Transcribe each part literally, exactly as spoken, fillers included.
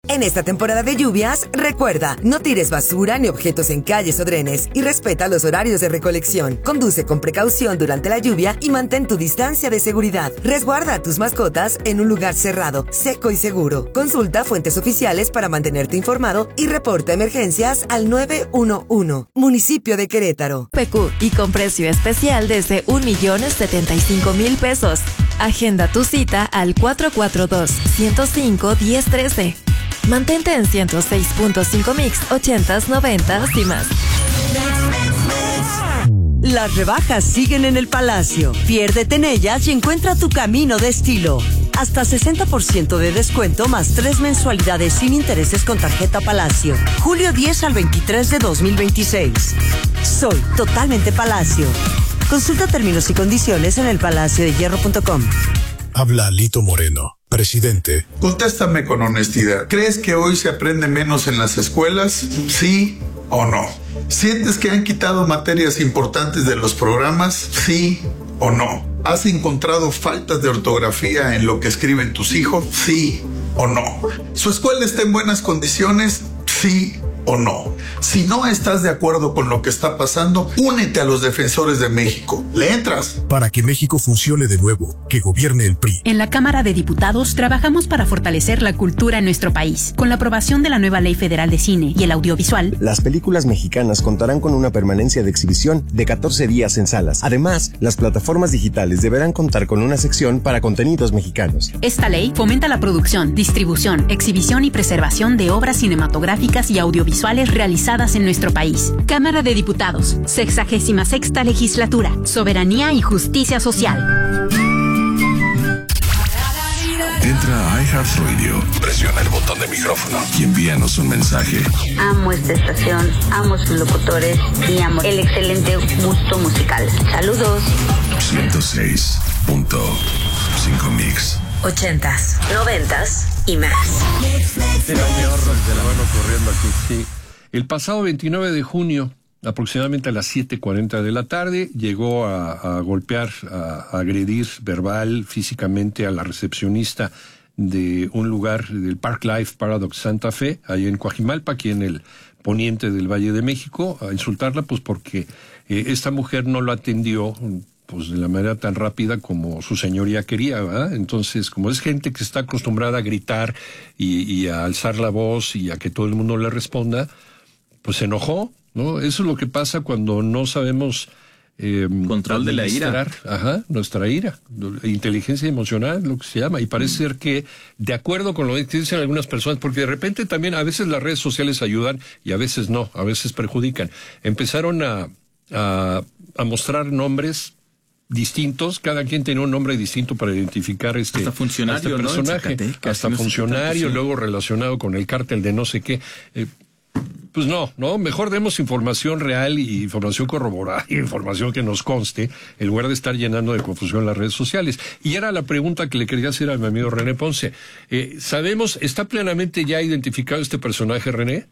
En esta temporada de lluvias, recuerda, no tires basura ni objetos en calles o drenes y respeta los horarios de recolección. Conduce con precaución durante la lluvia y mantén tu distancia de seguridad. Resguarda a tus mascotas en un lugar cerrado, seco y seguro. Consulta fuentes oficiales para mantenerte informado y reporta emergencias al nueve uno uno. Municipio de Querétaro. P Q y con precio especial desde un millón setenta y cinco mil pesos. Agenda tu cita al cuatro cuatro dos, ciento cinco, diez trece. Mantente en ciento seis punto cinco mix, ochentas, noventas y más. Las rebajas siguen en el Palacio. Piérdete en ellas y encuentra tu camino de estilo. Hasta sesenta por ciento de descuento más tres mensualidades sin intereses con tarjeta Palacio. Julio diez al veintitrés de dos mil veintiséis. Soy totalmente Palacio. Consulta términos y condiciones en el palacio de hierro punto com. Habla Lito Moreno, presidente. Contéstame con honestidad. ¿Crees que hoy se aprende menos en las escuelas? ¿Sí o no? ¿Sientes que han quitado materias importantes de los programas? ¿Sí o no? ¿Has encontrado faltas de ortografía en lo que escriben tus hijos? ¿Sí o no? ¿Su escuela está en buenas condiciones? ¿Sí o no? Si no estás de acuerdo con lo que está pasando, únete a los defensores de México. ¿Le entras? Para que México funcione de nuevo, que gobierne el P R I. En la Cámara de Diputados trabajamos para fortalecer la cultura en nuestro país. Con la aprobación de la nueva Ley Federal de Cine y el Audiovisual, las películas mexicanas contarán con una permanencia de exhibición de catorce días en salas. Además, las plataformas digitales deberán contar con una sección para contenidos mexicanos. Esta ley fomenta la producción, distribución, exhibición y preservación de obras cinematográficas y audiovisuales realizadas en nuestro país. Cámara de Diputados, sexagésima sexta legislatura, soberanía y justicia social. Entra a iHeartRadio, presiona el botón de micrófono y envíanos un mensaje. Amo esta estación, amo sus locutores y amo el excelente gusto musical. Saludos. ciento seis punto cinco Mix. Ochentas, noventas y más. Corriendo aquí, sí. El pasado veintinueve de junio, aproximadamente a las siete cuarenta de la tarde, llegó a, a golpear, a, a agredir verbal, físicamente a la recepcionista de un lugar del Park Life Paradox Santa Fe, ahí en Coajimalpa, aquí en el poniente del Valle de México, a insultarla pues porque eh, esta mujer no lo atendió pues de la manera tan rápida como su señoría quería, ¿verdad? Entonces, como es gente que está acostumbrada a gritar y, y a alzar la voz y a que todo el mundo le responda, pues se enojó, ¿no? Eso es lo que pasa cuando no sabemos eh, control de la ira. Ajá, nuestra ira, inteligencia emocional, lo que se llama, y parece mm. ser que, de acuerdo con lo que dicen algunas personas, porque de repente también a veces las redes sociales ayudan y a veces no, a veces perjudican. Empezaron a, a, a mostrar nombres distintos, cada quien tenía un nombre distinto para identificar este, hasta funcionario, este personaje, ¿no? hasta funcionario, luego relacionado con el cártel de no sé qué. Eh, pues no, no, mejor demos información real y información corroborada, y información que nos conste, en lugar de estar llenando de confusión las redes sociales. Y era la pregunta que le quería hacer a mi amigo René Ponce. Eh, ¿Sabemos, está plenamente ya identificado este personaje, René?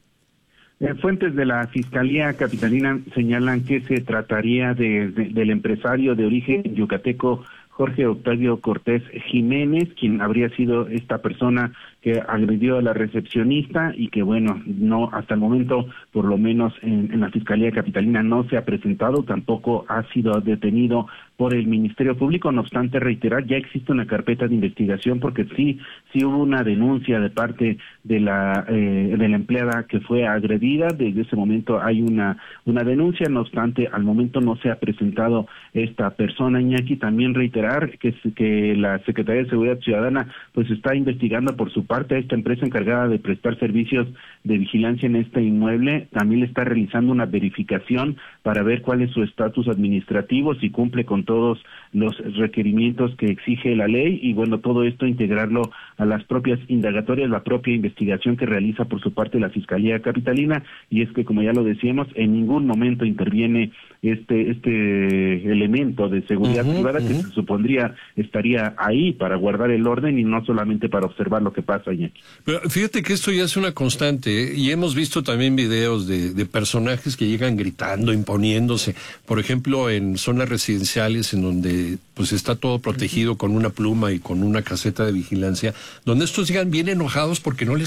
Fuentes de la Fiscalía Capitalina señalan que se trataría de, de, del empresario de origen yucateco Jorge Octavio Cortés Jiménez, quien habría sido esta persona que agredió a la recepcionista y que, bueno, no hasta el momento, por lo menos en, en la Fiscalía Capitalina, no se ha presentado, tampoco ha sido detenido por el Ministerio Público. No obstante, reiterar, ya existe una carpeta de investigación porque sí, sí hubo una denuncia de parte de la eh, de la empleada que fue agredida. Desde ese momento hay una una denuncia, no obstante, al momento no se ha presentado esta persona. Iñaki, también reiterar que, que la Secretaría de Seguridad Ciudadana pues está investigando por su parte a esta empresa encargada de prestar servicios de vigilancia en este inmueble. También le está realizando una verificación para ver cuál es su estatus administrativo, si cumple con todos los requerimientos que exige la ley, y bueno, todo esto integrarlo a las propias indagatorias, la propia investigación que realiza por su parte la Fiscalía Capitalina. Y es que, como ya lo decíamos, en ningún momento interviene este este elemento de seguridad uh-huh, privada uh-huh. que se supondría estaría ahí para guardar el orden y no solamente para observar lo que pasa, Iñaki. Pero fíjate que esto ya es una constante, ¿eh? Y hemos visto también videos de, de personajes que llegan gritando, imponiéndose, por ejemplo, en zonas residenciales en donde pues está todo protegido con una pluma y con una caseta de vigilancia, donde estos llegan bien enojados porque no les